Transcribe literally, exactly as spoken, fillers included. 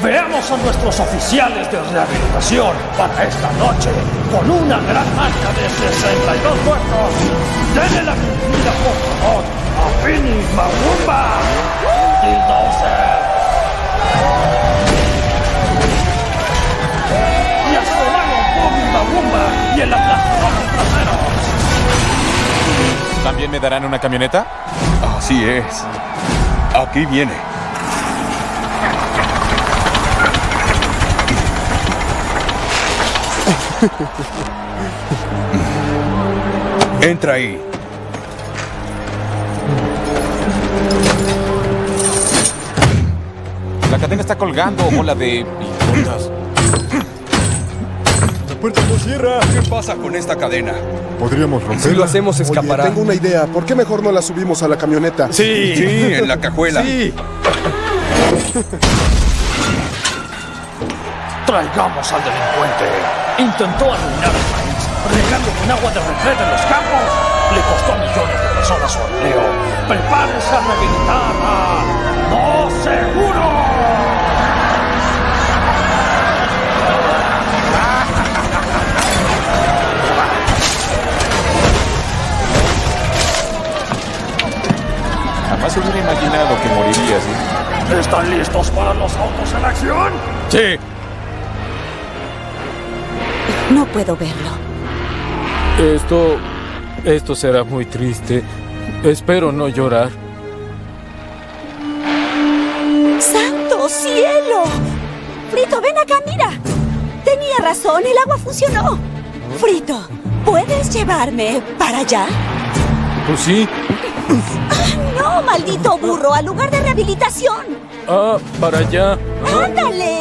Veamos a nuestros oficiales de rehabilitación para esta noche, con una gran marca de sesenta y dos puestos. Denle la bienvenida, por favor, a Finny Magumba y Dozer. Y a su hermano Bobby Magumba y el aplastador de traseros. ¿También me darán una camioneta? Así es. Aquí viene. Entra ahí. La cadena está colgando, bola de idiotas. La puerta no cierra. ¿Qué pasa con esta cadena? Podríamos romperla. Si lo hacemos, escapará. Oye, tengo una idea. ¿Por qué mejor no la subimos a la camioneta? Sí, sí, en la cajuela. Sí. Traigamos al delincuente. Intentó arruinar el país, regando con agua de retrete en los campos. Le costó a millones de personas su empleo. Prepárese a rehabilitar a No Seguro. Jamás hubiera imaginado que moriría así. ¿Están listos para los autos en acción? Sí. No puedo verlo. Esto... Esto será muy triste. Espero no llorar. ¡Santo cielo! Frito, ven acá, mira. Tenía razón, el agua funcionó. Frito, ¿puedes llevarme para allá? Pues sí. ¡Ah, no, maldito burro! ¡Al lugar de rehabilitación! Ah, para allá. ¡Ándale!